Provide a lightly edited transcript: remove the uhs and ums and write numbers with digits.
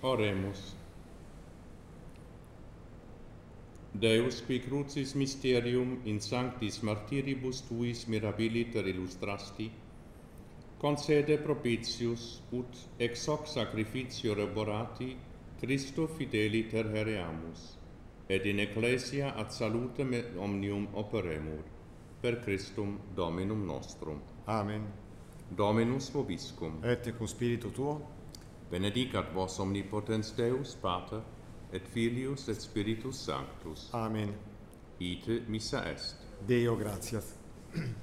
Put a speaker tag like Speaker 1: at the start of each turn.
Speaker 1: Oremus. Deus qui crucis mysterium in sanctis martiribus tuis mirabiliter illustrasti, concede propitius ut ex hoc sacrificio reborati Christo fideliter hereamus, et in ecclesia ad salutem omnium operemur, per Christum Dominum nostrum.
Speaker 2: Amen.
Speaker 1: Dominus vobiscum.
Speaker 2: Et cum spiritu tuo.
Speaker 1: Benedicat vos omnipotens Deus, Pater, et Filius et Spiritus Sanctus.
Speaker 2: Amen.
Speaker 1: Ite missa est.
Speaker 2: Deo gratias.